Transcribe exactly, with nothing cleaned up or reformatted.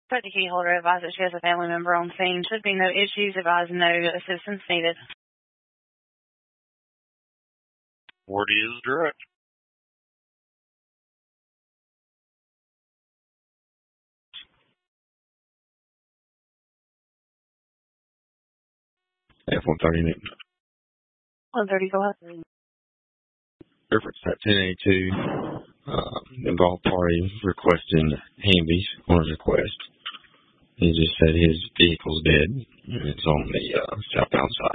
But the key holder advised that she has a family member on scene. Should be no issues. Advise no assistance needed. Word is direct. F one thirty Newton. one thirty, go ahead. Reference at ten eighty-two. Uh, involved party requesting Hamby's on his request. He just said his vehicle's dead. And it's on the uh, southbound side.